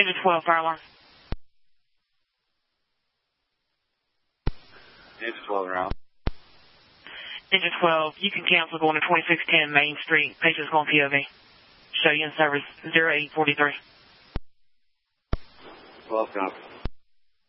Engine 12, fire alarm. Engine 12 around. Engine 12, you can cancel going to 2610 Main Street. Patient's going POV. Show you in service 0843. 12 copy.